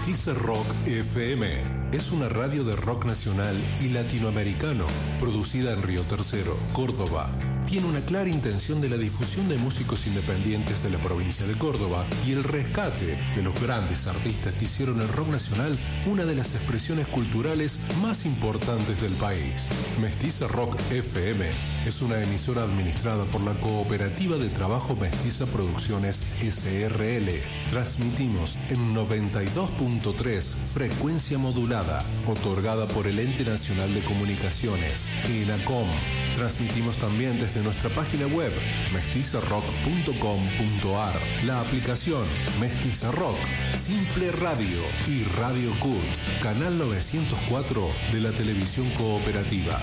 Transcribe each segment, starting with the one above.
Mestiza Rock FM es una radio de rock nacional y latinoamericano, producida en Río Tercero, Córdoba. Tiene una clara intención de la difusión de músicos independientes de la provincia de Córdoba y el rescate de los grandes artistas que hicieron el rock nacional una de las expresiones culturales más importantes del país. Mestiza Rock FM es una emisora administrada por la Cooperativa de Trabajo Mestiza Producciones SRL. Transmitimos en 92.3 frecuencia modulada, otorgada por el Ente Nacional de Comunicaciones, ENACOM. Transmitimos también desde nuestra página web, mestizarrock.com.ar, la aplicación Mestiza Rock, Simple Radio y Radio CUT, canal 904 de la televisión cooperativa.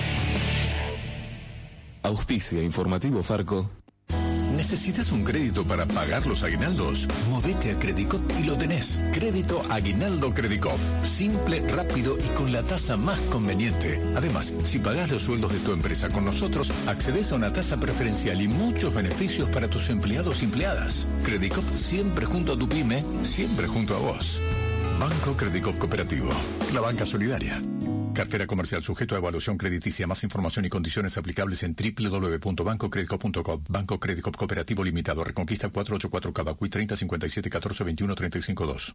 Auspicia Informativo Farco. ¿Necesitas un crédito para pagar los aguinaldos? Movete a Credicop y lo tenés. Crédito Aguinaldo Credicop. Simple, rápido y con la tasa más conveniente. Además, si pagás los sueldos de tu empresa con nosotros, accedes a una tasa preferencial y muchos beneficios para tus empleados y empleadas. Credicop siempre junto a tu pyme, siempre junto a vos. Banco Credicop Cooperativo. La banca solidaria. Cartera comercial sujeto a evaluación crediticia. Más información y condiciones aplicables en www.bancocredicop.com. Banco Credicop Cooperativo Limitado. Reconquista 484 Cavacuy 30 57 14 21 35 2.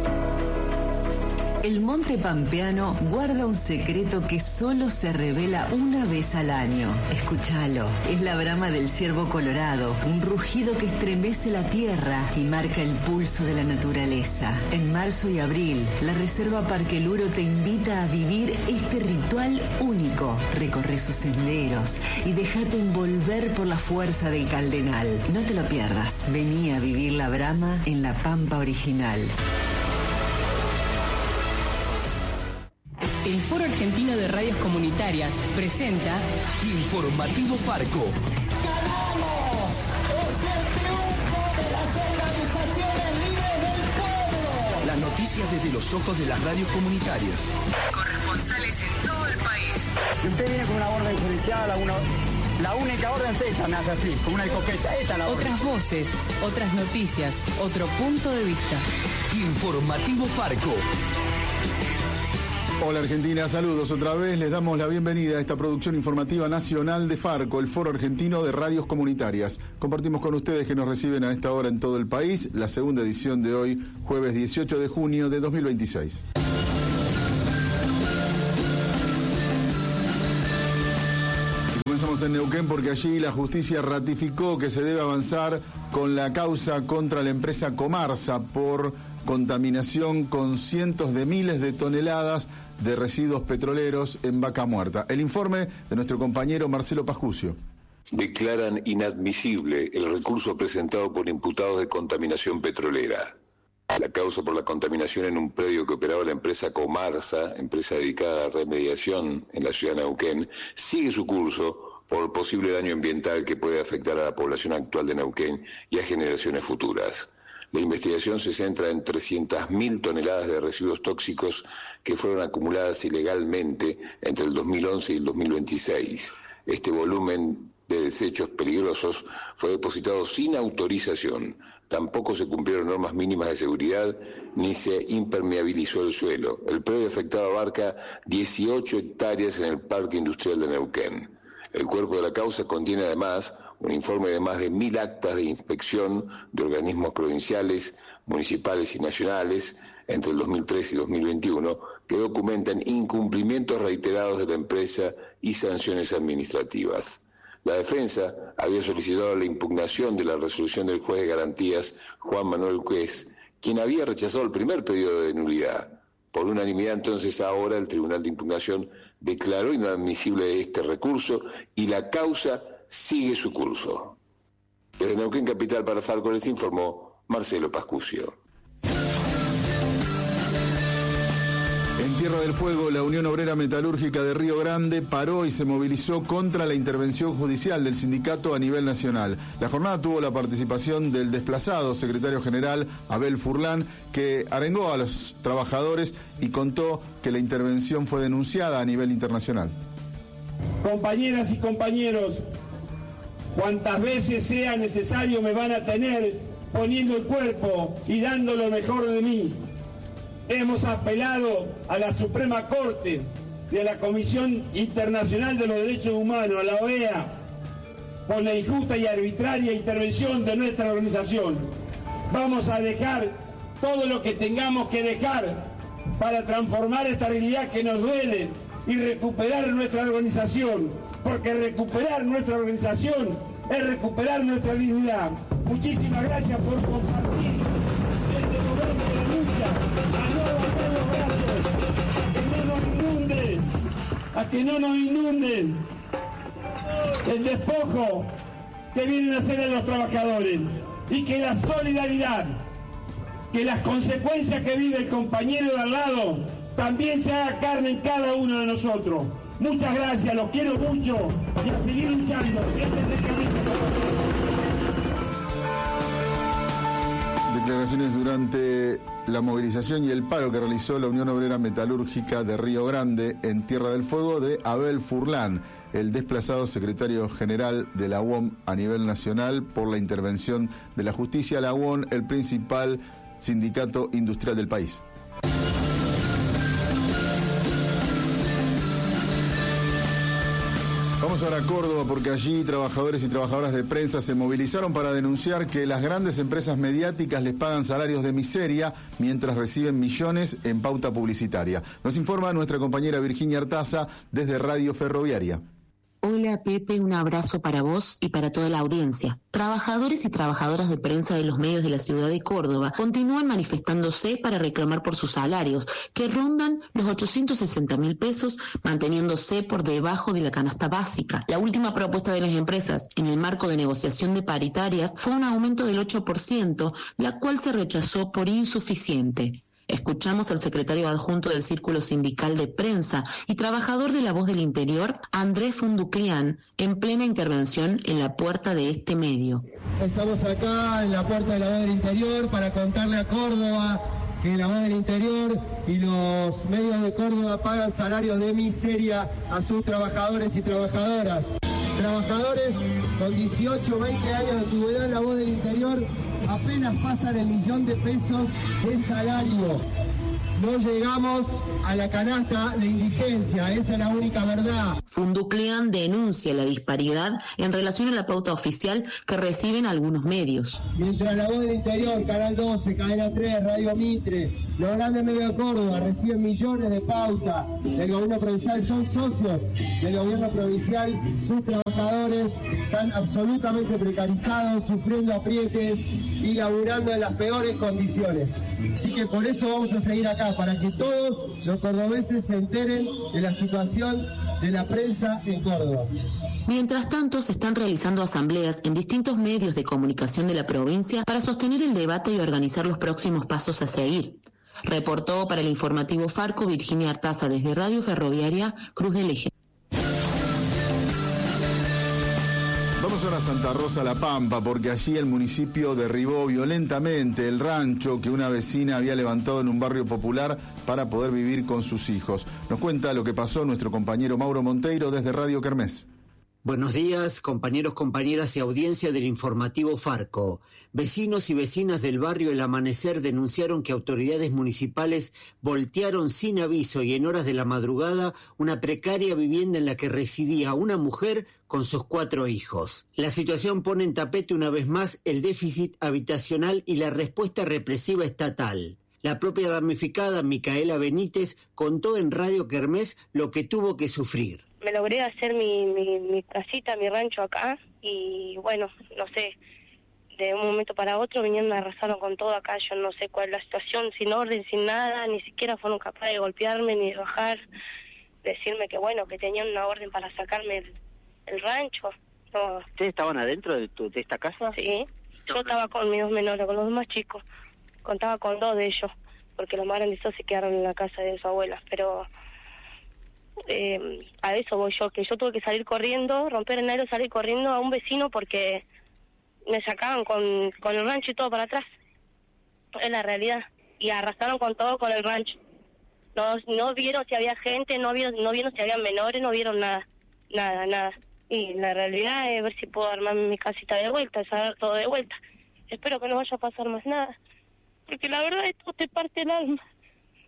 El Monte Pampeano guarda un secreto que solo se revela una vez al año. Escúchalo. Es la brama del ciervo colorado, un rugido que estremece la tierra y marca el pulso de la naturaleza. En marzo y abril, la Reserva Parque Luro te invita a vivir este ritual único. Recorre sus senderos y déjate envolver por la fuerza del Caldenal. No te lo pierdas. Vení a vivir la brama en la Pampa original. El Foro Argentino de Radios Comunitarias presenta Informativo Farco. ¡Ganamos! ¡Es el triunfo de las organizaciones libres del pueblo! Las noticias desde los ojos de las radios comunitarias. corresponsales en todo el país. Si usted viene con una orden judicial, la única orden es esta, me hace así, como una escopeta, esta la orden. Otras voces, otras noticias, otro punto de vista. Informativo Farco. Hola Argentina, saludos otra vez. Les damos la bienvenida a esta producción informativa nacional de Farco, el Foro Argentino de Radios Comunitarias. Compartimos con ustedes que nos reciben a esta hora en todo el país la segunda edición de hoy, jueves 18 de junio de 2026. Comenzamos en Neuquén porque allí la justicia ratificó que se debe avanzar con la causa contra la empresa Comarsa por contaminación con cientos de miles de toneladas de residuos petroleros en Vaca Muerta. El informe de nuestro compañero Marcelo Pascucio. Declaran inadmisible el recurso presentado por imputados de contaminación petrolera. La causa por la contaminación en un predio que operaba la empresa Comarsa, empresa dedicada a la remediación en la ciudad de Neuquén, sigue su curso por posible daño ambiental que puede afectar a la población actual de Neuquén y a generaciones futuras. La investigación se centra en 300.000 toneladas de residuos tóxicos que fueron acumuladas ilegalmente entre el 2011 y el 2026. Este volumen de desechos peligrosos fue depositado sin autorización. Tampoco se cumplieron normas mínimas de seguridad ni se impermeabilizó el suelo. El predio afectado abarca 18 hectáreas en el Parque Industrial de Neuquén. El cuerpo de la causa contiene además un informe de más de 1.000 actas de inspección de organismos provinciales, municipales y nacionales entre el 2013 y 2021 que documentan incumplimientos reiterados de la empresa y sanciones administrativas. La defensa había solicitado la impugnación de la resolución del juez de garantías Juan Manuel Juez, quien había rechazado el primer pedido de nulidad. Por unanimidad, entonces, ahora el Tribunal de Impugnación declaró inadmisible este recurso y la causa sigue su curso. Desde Neuquén Capital para Farco les informó Marcelo Pascucio. En Tierra del Fuego, la Unión Obrera Metalúrgica de Río Grande paró y se movilizó contra la intervención judicial del sindicato a nivel nacional. La jornada tuvo la participación del desplazado secretario general Abel Furlan, que arengó a los trabajadores y contó que la intervención fue denunciada a nivel internacional. Compañeras y compañeros, cuantas veces sea necesario me van a tener poniendo el cuerpo y dando lo mejor de mí. hemos apelado a la Suprema Corte y a la Comisión Internacional de los Derechos Humanos, a la OEA, por la injusta y arbitraria intervención de nuestra organización. Vamos a dejar todo lo que tengamos que dejar para transformar esta realidad que nos duele y recuperar nuestra organización, porque recuperar nuestra organización es recuperar nuestra dignidad. Muchísimas gracias por compartir este momento de lucha. A que no nos inunden el despojo que vienen a hacer a los trabajadores, y que la solidaridad, que las consecuencias que vive el compañero de al lado también se haga carne en cada uno de nosotros. Muchas gracias, los quiero mucho y a seguir luchando. Este es el camino. Declaraciones durante la movilización y el paro que realizó la Unión Obrera Metalúrgica de Río Grande en Tierra del Fuego de Abel Furlan, el desplazado secretario general de la UOM a nivel nacional por la intervención de la justicia. La UOM, el principal sindicato industrial del país. Vamos ahora a Córdoba, porque allí trabajadores y trabajadoras de prensa se movilizaron para denunciar que las grandes empresas mediáticas les pagan salarios de miseria mientras reciben millones en pauta publicitaria. Nos informa nuestra compañera Virginia Artaza desde Radio Ferroviaria. Hola Pepe, un abrazo para vos y para toda la audiencia. Trabajadores y trabajadoras de prensa de los medios de la ciudad de Córdoba continúan manifestándose para reclamar por sus salarios, que rondan los 860.000 pesos, manteniéndose por debajo de la canasta básica. La última propuesta de las empresas, en el marco de negociación de paritarias, fue un aumento del 8%, la cual se rechazó por insuficiente. Escuchamos al secretario adjunto del Círculo Sindical de Prensa y trabajador de La Voz del Interior, Andrés Funduclián, en plena intervención en la puerta de este medio. Estamos acá en la puerta de La Voz del Interior para contarle a Córdoba que La Voz del Interior y los medios de Córdoba pagan salarios de miseria a sus trabajadores y trabajadoras. Trabajadores con 18 o 20 años de antigüedad en La Voz del Interior apenas pasan el millón de pesos de salario. No llegamos a la canasta de indigencia, esa es la única verdad. Funducleán denuncia la disparidad en relación a la pauta oficial que reciben algunos medios. Mientras La Voz del Interior, Canal 12, Cadena 3, Radio Mitre, los grandes medios de Córdoba reciben millones de pauta del gobierno provincial, son socios del gobierno provincial, sus trabajadores están absolutamente precarizados, sufriendo aprietes y laburando en las peores condiciones. Así que por eso vamos a seguir acá, para que todos los cordobeses se enteren de la situación de la prensa en Córdoba. Mientras tanto, se están realizando asambleas en distintos medios de comunicación de la provincia para sostener el debate y organizar los próximos pasos a seguir. Reportó para el informativo Farco Virginia Artaza desde Radio Ferroviaria Cruz del Eje. Vamos ahora a Santa Rosa La Pampa, porque allí el municipio derribó violentamente el rancho que una vecina había levantado en un barrio popular para poder vivir con sus hijos. Nos cuenta lo que pasó nuestro compañero Mauro Monteiro desde Radio Kermés. Buenos días, compañeros, compañeras y audiencia del informativo Farco. Vecinos y vecinas del barrio El Amanecer denunciaron que autoridades municipales voltearon sin aviso y en horas de la madrugada una precaria vivienda en la que residía una mujer con sus 4 hijos. La situación pone en tapete una vez más el déficit habitacional y la respuesta represiva estatal. La propia damnificada, Micaela Benítez, contó en Radio Kermés lo que tuvo que sufrir. Me logré hacer mi casita, mi rancho acá, y bueno, no sé, de un momento para otro vinieron, me arrasaron con todo acá. Yo no sé cuál es la situación, sin orden, sin nada, ni siquiera fueron capaces de golpearme ni de bajar, decirme que bueno, que tenían una orden para sacarme el rancho. No. ¿Ustedes estaban adentro de esta casa? Sí, yo estaba con mis 2 menores, con los 2 más chicos, contaba con 2 de ellos, porque los más grandizos se quedaron en la casa de sus abuelas, pero... a eso voy yo, que yo tuve que salir corriendo, romper el aire, salir corriendo a un vecino porque me sacaban con el rancho y todo para atrás. Es la realidad. Y arrasaron con todo con el rancho. No vieron si había gente, no vieron si había menores, no vieron nada. Y la realidad es ver si puedo armar mi casita de vuelta, saber todo de vuelta. Espero que no vaya a pasar más nada, porque la verdad esto te parte el alma.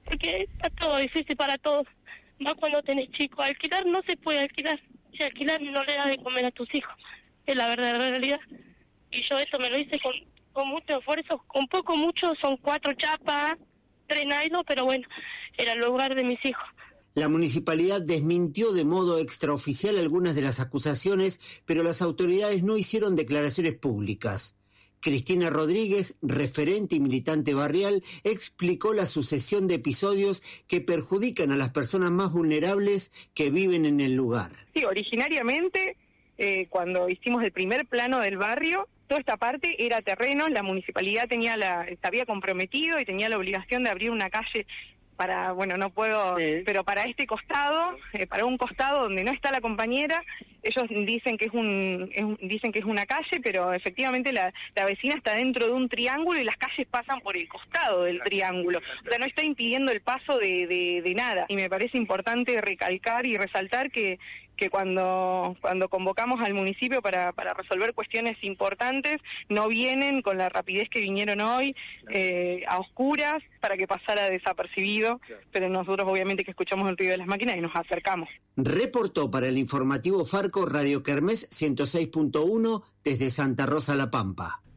porque está todo difícil para todos, más cuando tenés chicos. Alquilar no se puede alquilar, si alquilar no le das de comer a tus hijos, es la verdadera realidad. Y yo esto me lo hice con mucho esfuerzo, con poco mucho, son 4 chapas, 3 nylon, pero bueno, era el lugar de mis hijos. La municipalidad desmintió de modo extraoficial algunas de las acusaciones, pero las autoridades no hicieron declaraciones públicas. Cristina Rodríguez, referente y militante barrial, explicó la sucesión de episodios que perjudican a las personas más vulnerables que viven en el lugar. Sí, originariamente, cuando hicimos el primer plano del barrio, toda esta parte era terreno, la municipalidad se había comprometido y tenía la obligación de abrir una calle para, bueno, no puedo, pero para este costado, para un costado donde no está la compañera. Ellos dicen que es una calle, pero efectivamente la vecina está dentro de un triángulo y las calles pasan por el costado del triángulo. O sea, no está impidiendo el paso de nada. Y me parece importante recalcar y resaltar que cuando convocamos al municipio para resolver cuestiones importantes, no vienen con la rapidez que vinieron hoy, a oscuras, para que pasara desapercibido, pero nosotros obviamente que escuchamos el ruido de las máquinas y nos acercamos. Reportó para el informativo Farco Radio Kermés 106.1 desde Santa Rosa La Pampa.